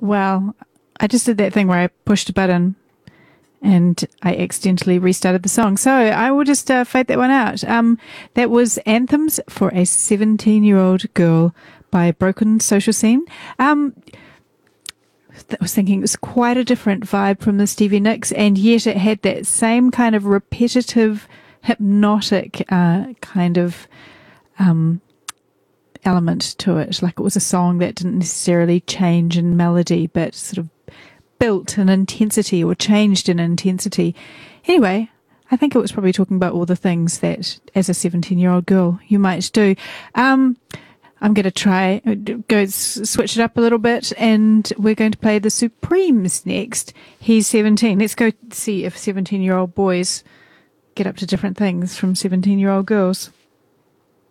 Well, I just did that thing where I pushed a button and I accidentally restarted the song. So I will just fade that one out. That was Anthems for a 17-year-old Girl by Broken Social Scene. I was thinking it was quite a different vibe from the Stevie Nicks, and yet it had that same kind of repetitive, hypnotic kind of element to it. Like it was a song that didn't necessarily change in melody, but sort of built in intensity or changed in intensity. Anyway, I think it was probably talking about all the things that as a 17-year-old girl you might do. I'm going to switch it up a little bit, and we're going to play the Supremes next. He's 17. Let's go see if 17-year-old boys get up to different things from 17-year-old girls.